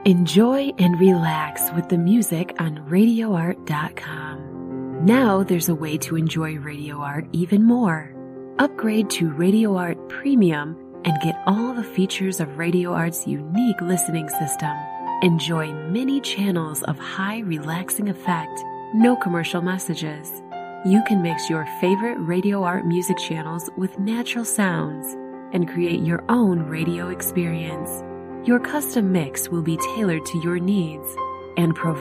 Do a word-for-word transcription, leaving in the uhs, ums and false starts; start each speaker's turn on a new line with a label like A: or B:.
A: Enjoy and relax with the music on radio art dot com. Now there's a way to enjoy Radio Art even more. Upgrade to Radio Art Premium and get all the features of Radio Art's unique listening system. Enjoy many channels of high relaxing effect, no commercial messages. You can mix your favorite Radio Art music channels with natural sounds and create your own radio experience. Your custom mix will be tailored to your needs and provide